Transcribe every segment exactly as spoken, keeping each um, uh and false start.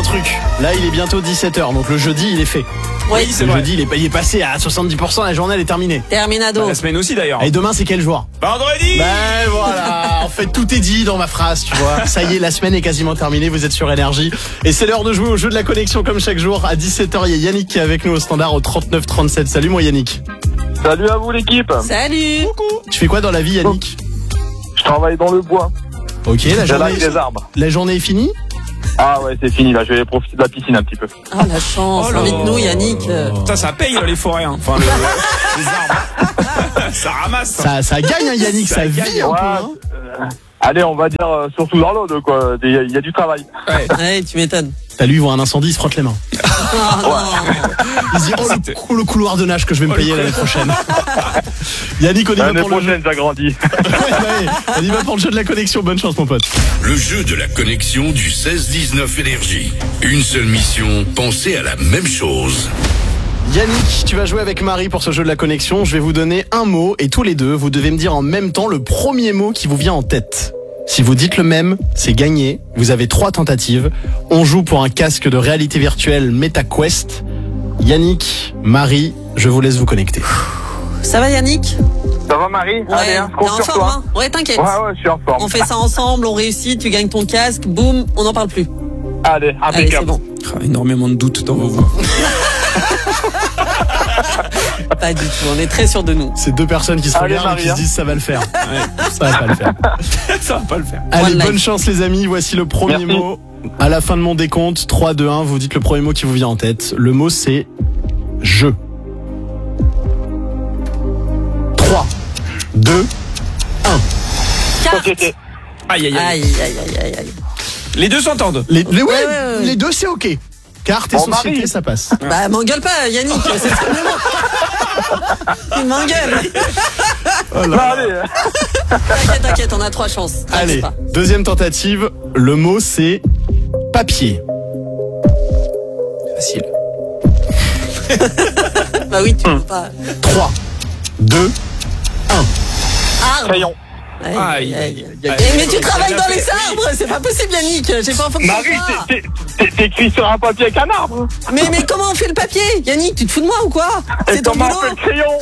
un truc. Là, il est bientôt dix-sept heures, donc le jeudi, il est fait. Oui, c'est le vrai. Jeudi, il est, il est passé à soixante-dix pour cent, la journée, elle est terminée. Terminado. La semaine aussi, d'ailleurs. Et demain, c'est quel jour? Vendredi. Ben voilà, en fait, tout est dit dans ma phrase, tu vois. Ça y est, la semaine est quasiment terminée, vous êtes sur Énergie. Et c'est l'heure de jouer au jeu de la connexion comme chaque jour. À dix-sept heures, il y a Yannick qui est avec nous au standard au trente-neuf trente-sept. Salut, moi Yannick. Salut à vous l'équipe. Salut. Coucou. Tu fais quoi dans la vie, Yannick? Je travaille dans le bois. Ok, la journée, des arbres. La journée est finie? Ah ouais, c'est fini là, je vais profiter de la piscine un petit peu. Oh la chance, Oh là. invite-nous Yannick. Ça, ça paye les forêts, hein. Enfin, le- les arbres. Ça ramasse. Ça, ça gagne, hein, Yannick, ça, Ça vit gagne, un ouais, peu. Hein. euh, allez, on va dire euh, surtout dans l'eau, quoi. Il y, a- il y a du travail. Ouais. Ouais, tu m'étonnes. T'as lui, il voit un incendie, il se frotte les mains. Ah, non. Il se dit, oh, le, cou- le couloir de nage que je vais me Oh, le payer l'année prochaine. Yannick, on y va L'année pour le jeu. prochaine, j'agrandis. Ouais, ouais, on y va pour le jeu de la connexion. Bonne chance, mon pote. Le jeu de la connexion du seize dix-neuf Énergie. Une seule mission, penser à la même chose. Yannick, tu vas jouer avec Marie pour ce jeu de la connexion. Je vais vous donner un mot et tous les deux, vous devez me dire en même temps le premier mot qui vous vient en tête. Si vous dites le même, c'est gagné. Vous avez trois tentatives. On joue pour un casque de réalité virtuelle MetaQuest. Yannick, Marie, je vous laisse vous connecter. Ça va Yannick? Ça va Marie? Ouais, Allez, hein, je t'es compte en sur forme toi. hein? Ouais, t'inquiète. Ouais, ouais, je suis en forme. On fait ça ensemble, on réussit, tu gagnes ton casque, boum, on n'en parle plus. Allez, Allez, c'est impeccable. bon. Ah, énormément de doutes dans vos voix. Pas du tout, on est très sûr de nous. C'est deux personnes qui se Allez, regardent et qui Marie, se disent ça va le faire. Ouais, ça va pas le faire. Ça va pas le faire. Allez, One life. bonne chance les amis. Voici le premier Merci. mot. À la fin de mon décompte, trois, deux, un, vous dites le premier mot qui vous vient en tête. Le mot c'est je. trois, deux, Carte. Société. Aïe, aïe, aïe. Aïe, aïe, aïe, aïe, aïe. Les deux s'entendent. Les, les, ouais, Ouais, ouais, ouais. les deux c'est ok. Carte et Oh, société, Marie. ça passe. Bah m'engueule pas Yannick, c'est le premier mot. Il m'engueule. Bah, allez. T'inquiète, t'inquiète, on a trois chances. T'inquiète Allez, pas. deuxième tentative. Le mot c'est papier. Facile. Bah oui, tu peux pas. trois, deux, Arbre. Crayon. Aïe, Aïe, aïe, aïe, aïe. aïe. Eh, mais tu travailles dans les arbres, c'est pas possible Yannick, j'ai pas un faux Marie, t'es- t'es- t'es t'es écrit sur un papier avec un arbre. Mais, mais comment on fait le papier Yannick, tu te fous de moi ou quoi? Et C'est ton comment boulot. on fait le crayon?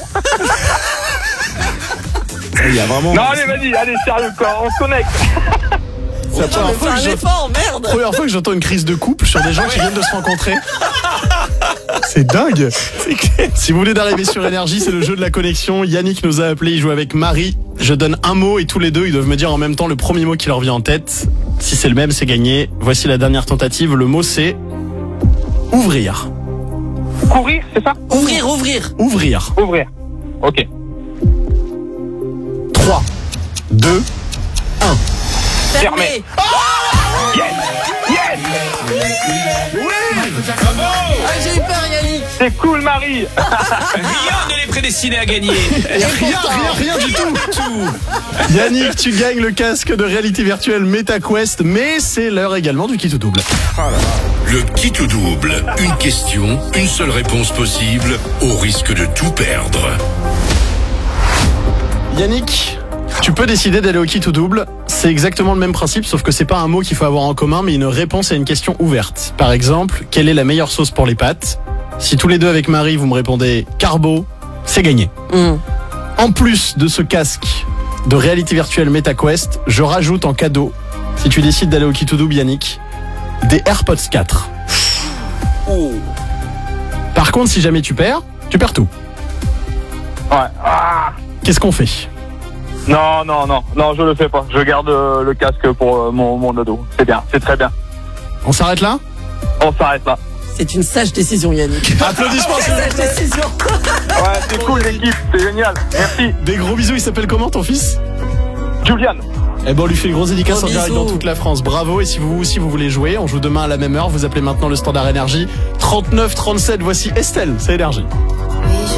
Il y a vraiment. Non, allez, vas-y, allez, sérieux, quoi, on se connecte. C'est la Non, première mais fois fais que un je- effort, merde. première fois que j'entends une crise de couple sur des gens qui viennent de se rencontrer. C'est dingue. Si vous voulez d'arriver sur Énergie, c'est le jeu de la connexion. Yannick nous a appelé, il joue avec Marie. Je donne un mot et tous les deux, ils doivent me dire en même temps le premier mot qui leur vient en tête. Si c'est le même, c'est gagné. Voici la dernière tentative. Le mot c'est ouvrir. Courir, c'est ça? Ouvrir, ouvrir. Ouvrir. Ouvrir. Ok. trois, deux, Fermé. Yes! Yes! Ah, j'ai eu peur Yannick. C'est cool, Marie. Rien ne les prédestinait à gagner. Rien, rien, rien du tout. Yannick, tu gagnes le casque de réalité virtuelle MetaQuest, mais c'est l'heure également du kit au double. Le kit ou double. Une question, une seule réponse possible, au risque de tout perdre. Yannick, tu peux décider d'aller au kit ou double. C'est exactement le même principe, sauf que c'est pas un mot qu'il faut avoir en commun, mais une réponse à une question ouverte. Par exemple, quelle est la meilleure sauce pour les pâtes? Si tous les deux avec Marie, vous me répondez carbo, c'est gagné. Mmh. En plus de ce casque de réalité virtuelle MetaQuest, je rajoute en cadeau, si tu décides d'aller au kit ou double, Yannick, des AirPods quatre. Oh. Par contre, si jamais tu perds, tu perds tout. Ouais. Ah. Qu'est-ce qu'on fait? Non, non, non, non, je le fais pas. Je garde euh, le casque pour euh, mon, mon ado. C'est bien, c'est très bien. On s'arrête là? On s'arrête là. C'est une sage décision Yannick. Applaudissements, s'il vous Sage plaît. décision. Ouais, c'est cool l'équipe, c'est génial. Merci. Des gros bisous, il s'appelle comment ton fils? Julian. Eh ben on lui fait une grosse dédicace Gros en direct bisous. dans toute la France. Bravo, et si vous aussi vous voulez jouer, on joue demain à la même heure. Vous appelez maintenant le standard Énergie trente-neuf trente-sept. Voici Estelle, c'est Énergie. Oui, je